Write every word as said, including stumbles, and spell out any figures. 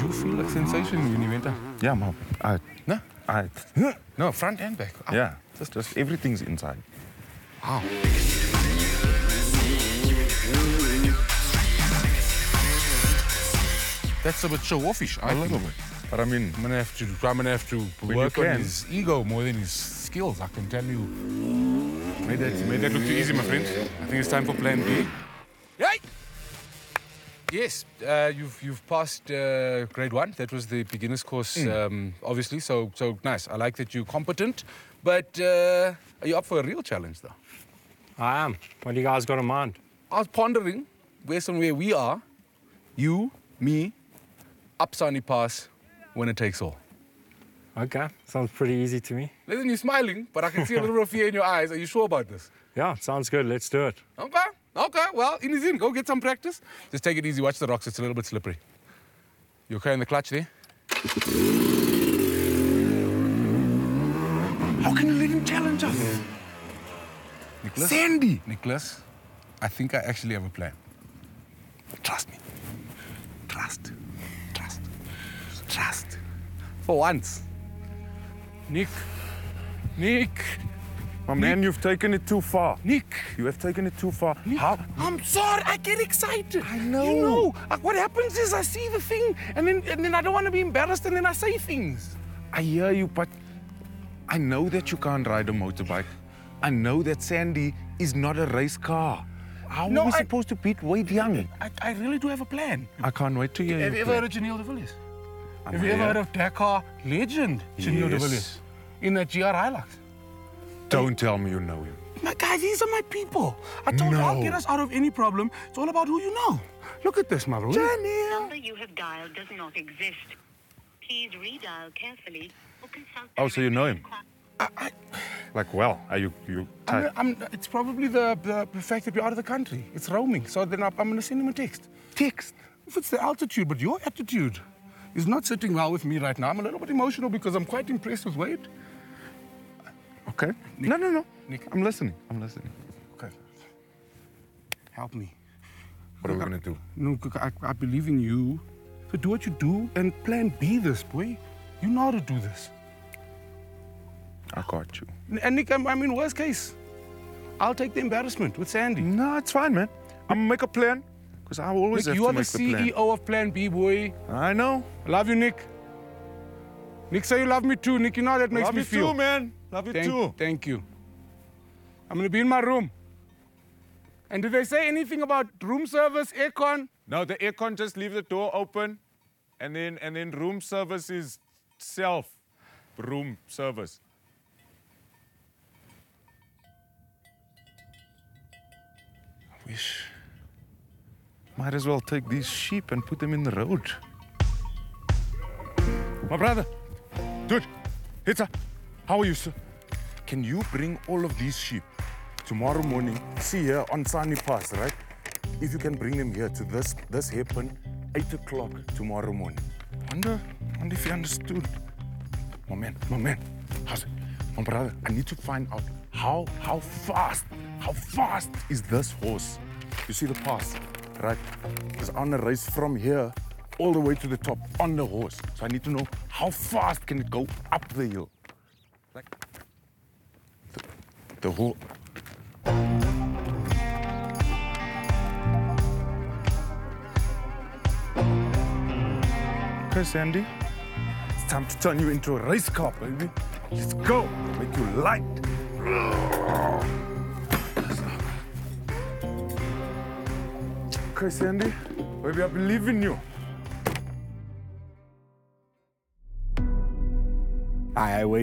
you feel like sensation when you went up? Yeah, man. I, No? I, No, front and back. Ah, yeah, just, just everything's inside. Wow. That's a bit show-offish, I A think. little bit. But I mean, I'm gonna have to. I'm gonna have to When work you on can. his ego more than his skills. I can tell you. Made that, made that look too easy, my friend. I think it's time for Plan B. Yay! Yes, uh, you've you've passed uh, grade one. That was the beginners course, um, obviously. So so nice. I like that you're competent. But uh, are you up for a real challenge, though? I am. What do you guys got in mind? I was pondering, based on where we are, you, me, up Sunny Pass, winner takes all. Okay, sounds pretty easy to me. Listen, you're smiling, but I can see a little bit of fear in your eyes. Are you sure about this? Yeah, sounds good. Let's do it. Okay, okay. Well, in his in, go get some practice. Just take it easy. Watch the rocks. It's a little bit slippery. You okay in the clutch there? How can you let him challenge us? Nicholas? Sandy! Nicholas, I think I actually have a plan. Trust me. Trust. Trust. Trust. For once. Nick. Nick. My man, you've taken it too far. Nick. You have taken it too far. Nick. How? I'm sorry, I get excited. I know. You know, like, what happens is I see the thing and then, and then I don't want to be embarrassed and then I say things. I hear you, but I know that you can't ride a motorbike. I know that Sandy is not a race car. How No, are we I- supposed to beat Wade Young? I, I really do have a plan. I can't wait to hear Have you you ever heard of Janelle de Villiers? I'm Have you ever here. heard of Dakar legend Janelle de Yes. Villiers? In that G R Hilux? Don't tell me you know him. My guy, these are my people. I told you I'll No. get us out of any problem. It's all about who you know. Look at this, Maroon. Janelle! number you have dialed does not exist. Please redial carefully or consult. Oh, so you know him? I, I, Like, well, are you, you I'm, type? I'm, it's probably the, the, the fact that we're out of the country. It's roaming. So then I'm, I'm going to send him a text. Text? If it's the altitude, but your attitude is not sitting well with me right now. I'm a little bit emotional because I'm quite impressed with Wade. Okay. No, no, no. Nick. I'm listening. I'm listening. Okay. Help me. What are we going to do? No, I, I believe in you. So do what you do and plan B this, boy. You know how to do this. I got you. And Nick, I'm, I mean, worst case, I'll take the embarrassment with Sandy. No, it's fine, man. I'm going to make a plan. Because I always Nick, have you to are the make C the E O of Plan B, boy. plan. I know. I love you, Nick. Nick, say you love me too. Nick, you know how that makes Love me you feel. too, man. Love you Thank, too. thank you. I'm going to be in my room. And did they say anything about room service, aircon? No, the aircon, just leave the door open. And then, and then room service is self room service. I wish. Might as well take these sheep and put them in the road. My brother, dude, Hitza, how are you, sir? Can you bring all of these sheep tomorrow morning, see here on Sunny Pass, right? If you can bring them here to this this hairpin, eight o'clock tomorrow morning. Wonder, wonder if you understood. My man, my man, how's it? My brother, I need to find out how how fast, how fast is this horse? You see the pass, right? Because I want to race from here all the way to the top on the horse. So I need to know how fast can it go up the hill. Like the, the whole. Okay, Sandy. It's time to turn you into a race car, baby. Let's go. Make you light. Okay, Sandy. Baby, I believe in you. I wait.